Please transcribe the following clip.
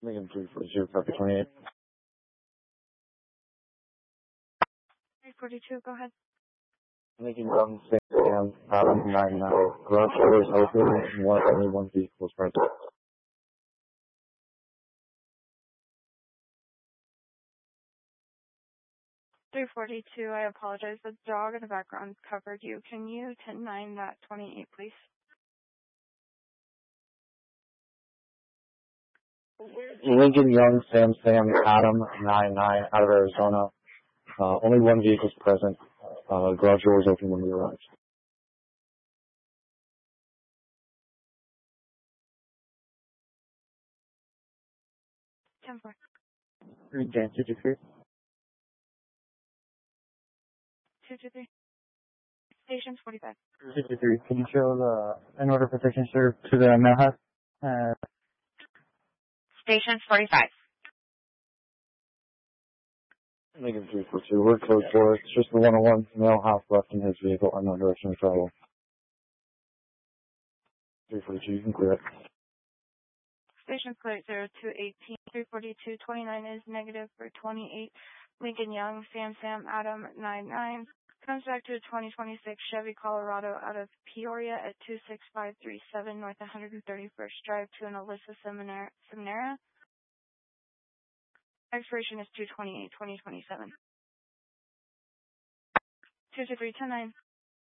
Lincoln 342, copy 28. 342, go ahead. Lincoln Young, Sam, Adam 99. Garage doors open and only one vehicle is present. 342, I apologize. The dog in the background covered you. Can you 10-9 that 28, please? Lincoln Young, Sam, Adam 99 out of Arizona. Only one vehicle is present. Garage doors open when we arrive. 10-4. Green Dan 223. 223. Stations 45. 223. Can you show the an order protection serve to the mail house? Stations 45. Lincoln 342, we're closed for it. It's just the 101 mail house left in his vehicle and no direction of travel. 342, you can clear it. Station clear 0218. 342, 29 is negative for 28. Lincoln Young, Sam, Adam 99. Comes back to a 2026 Chevy Colorado out of Peoria at 26537 North 131st Drive to an Alyssa Seminara. Expiration is 2/28/2027. 223, 10-9.